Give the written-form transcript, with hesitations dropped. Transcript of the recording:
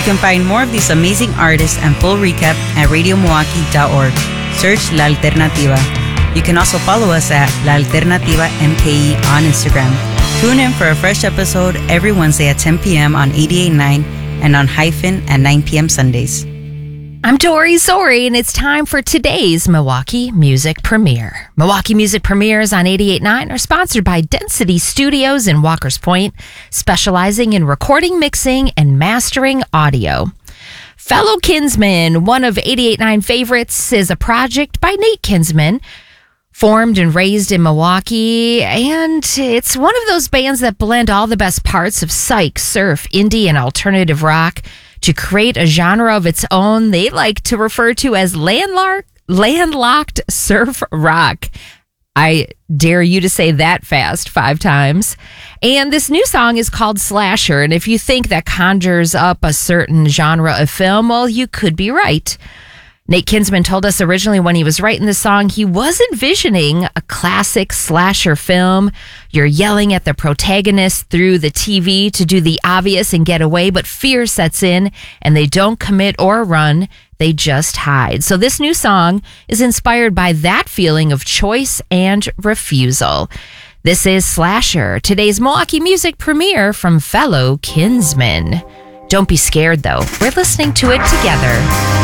can find more of these amazing artists and full recap at radiomilwaukee.org. Search La Alternativa. You can also follow us at La Alternativa MKE on Instagram. Tune in for a fresh episode every Wednesday at 10 p.m. on 88.9 and on Hyphen at 9 p.m. Sundays. I'm Tori Zori, and it's time for today's Milwaukee Music Premiere. Milwaukee Music Premieres on 88.9 are sponsored by Density Studios in Walker's Point, specializing in recording, mixing, and mastering audio. Fellow Kinsmen, one of 88.9 favorites, is a project by Nate Kinsman, formed and raised in Milwaukee, and it's one of those bands that blend all the best parts of psych, surf, indie, and alternative rock to create a genre of its own they like to refer to as landlocked surf rock. I dare you to say that fast 5 times. And this new song is called Slasher, and if you think that conjures up a certain genre of film, well, you could be right. Nate Kinsman told us originally when he was writing the song, he was envisioning a classic slasher film. You're yelling at the protagonist through the TV to do the obvious and get away, but fear sets in and they don't commit or run. They just hide. So this new song is inspired by that feeling of choice and refusal. This is Slasher, today's Milwaukee Music Premiere from Fellow Kinsmen. Don't be scared, though. We're listening to it together.